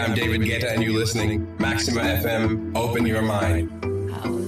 I'm David Guetta, and you're listening Maxima FM. Open your mind.